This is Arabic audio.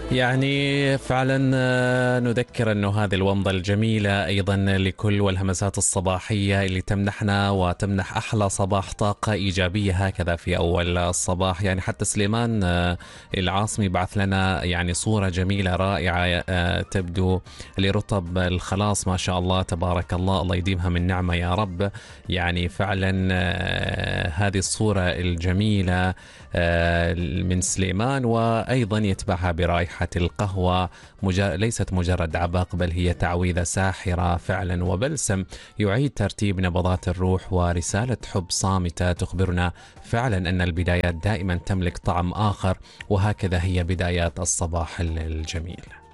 يعني فعلا نذكر أنه هذه الومضة الجميلة أيضا لكل والهمسات الصباحية اللي تمنحنا وتمنح أحلى صباح طاقة إيجابية هكذا في أول الصباح. يعني حتى سليمان العاصمي بعث لنا يعني صورة جميلة رائعة تبدو لرطب الخلاص، ما شاء الله تبارك الله، الله يديمها من نعمة يا رب. يعني فعلا هذه الصورة الجميلة من سليمان، وأيضا يتبعها برائحة القهوة، ليست مجرد عبق بل هي تعويذة ساحرة فعلا وبلسم يعيد ترتيب نبضات الروح، ورسالة حب صامتة تخبرنا فعلا أن البدايات دائما تملك طعم آخر، وهكذا هي بدايات الصباح الجميل.